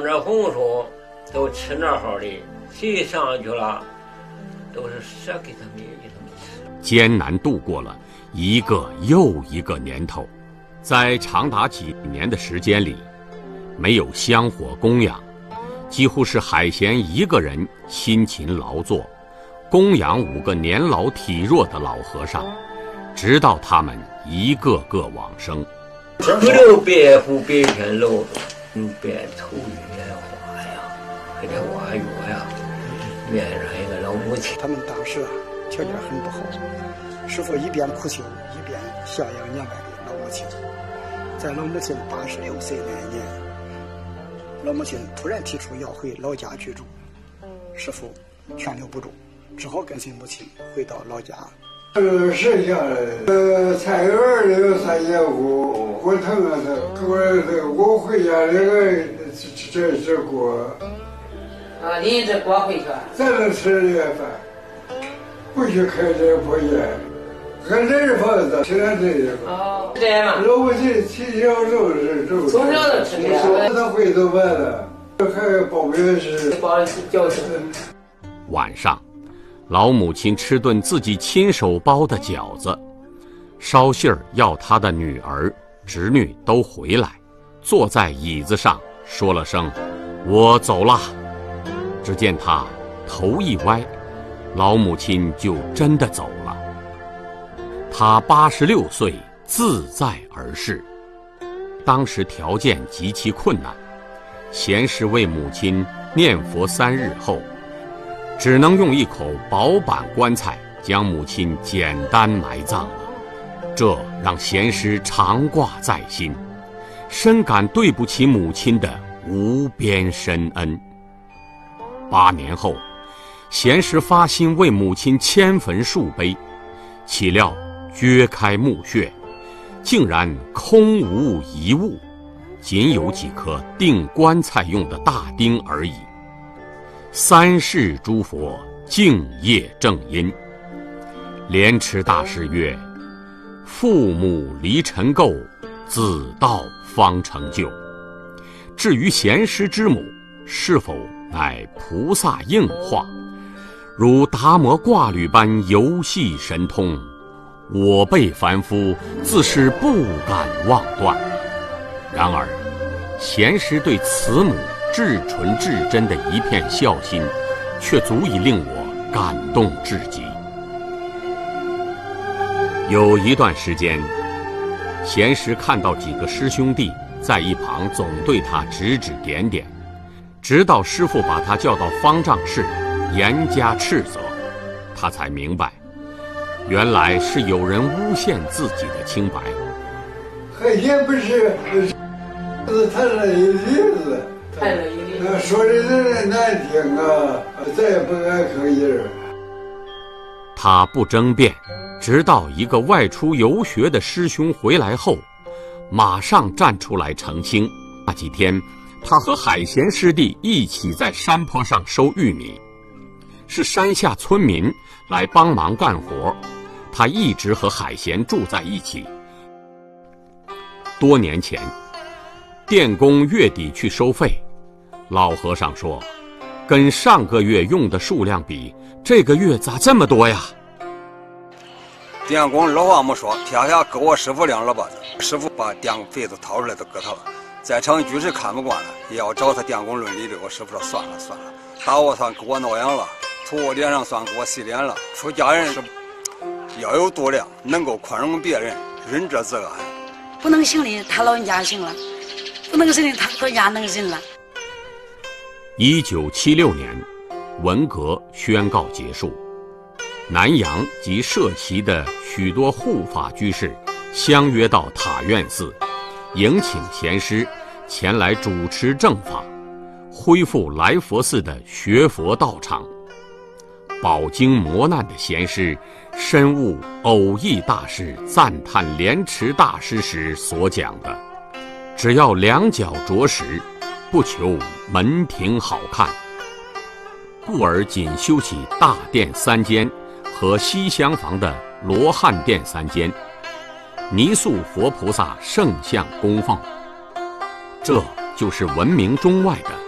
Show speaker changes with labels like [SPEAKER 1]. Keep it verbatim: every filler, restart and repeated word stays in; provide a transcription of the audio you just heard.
[SPEAKER 1] 这红薯都吃那好的，谁上去了都是舍给他们给他们吃。
[SPEAKER 2] 艰难度过了一个又一个年头，在长达几年的时间里，没有香火供养，几乎是海贤一个人辛勤劳作，供养五个年老体弱的老和尚，直到他们一个个往生。
[SPEAKER 1] 不留白虎白天露，嗯，白头月花呀，还得挖月呀，面上一个老母亲。
[SPEAKER 3] 他们当时啊条件很不好，师父一边苦修，一边孝养年迈的老母亲。在老母亲八十六岁那一年，老母亲突然提出要回老家居住，师父劝留不住，只好跟随母亲回到老家。
[SPEAKER 4] 呃，剩下来，呃，菜园里有三节骨，骨疼啊，他我这我回家那个吃吃吃锅。
[SPEAKER 5] 啊，拎着锅回去。
[SPEAKER 4] 咱能吃这饭，不去开这破烟，俺这房子吃点这个。
[SPEAKER 5] 哦，这样嘛。
[SPEAKER 4] 老母亲从小就是这。
[SPEAKER 5] 从小就吃这个。
[SPEAKER 4] 他回头完了，还包月是。
[SPEAKER 5] 包饺子。
[SPEAKER 2] 晚上。老母亲吃顿自己亲手包的饺子，捎信儿要她的女儿、侄女都回来，坐在椅子上说了声“我走了”。只见她头一歪，老母亲就真的走了。她八十六岁自在而逝。当时条件极其困难，贤师为母亲念佛三日后，只能用一口薄板棺材将母亲简单埋葬了，这让贤师常挂在心，深感对不起母亲的无边深恩。八年后，贤师发心为母亲迁坟树碑，岂料掘开墓穴，竟然空无一物，仅有几颗钉棺材用的大钉而已。三世诸佛敬业正因，莲池大师曰：父母离尘垢，子道方成就。至于贤师之母是否乃菩萨应化，如达摩挂履般游戏神通，我辈凡夫自是不敢妄断。然而贤师对慈母至纯至真的一片孝心，却足以令我感动至极。有一段时间，贤师看到几个师兄弟在一旁总对他指指点点，直到师父把他叫到方丈室严加斥责，他才明白，原来是有人诬陷自己的清白。
[SPEAKER 4] 海贤不是是谈了一例子，
[SPEAKER 5] 谈了一例
[SPEAKER 4] 子，说的人难听啊，再也不敢吭音儿。
[SPEAKER 2] 他不争辩，直到一个外出游学的师兄回来后，马上站出来澄清。那几天，他和海贤师弟一起在山坡上收玉米，是山下村民来帮忙干活，他一直和海贤住在一起。多年前，电工月底去收费，老和尚说，跟上个月用的数量比，这个月咋这么多呀？
[SPEAKER 6] 电工老话没说，天下给我师傅两耳巴子，师傅把电费子掏出来都给他了。在场居士看不惯了，也要找他电工论理的。我师傅说算了算了，打我算给我挠痒了，吐我脸上算给我洗脸了。出家人是要有度量，能够宽容别人，仁者自安。
[SPEAKER 7] 不能行的他老人家行了，不能行的他老人家能行了。
[SPEAKER 2] 一九七六年，文革宣告结束，南洋及涉旗的许多护法居士相约到塔院寺，迎请贤师前来主持正法，恢复来佛寺的学佛道场。饱经磨难的贤师深悟偶益大师赞叹莲池大师时所讲的，只要两脚着实，不求门庭好看，故而仅修起大殿三间和西厢房的罗汉殿三间，泥塑佛菩萨圣像供奉，这就是闻名中外的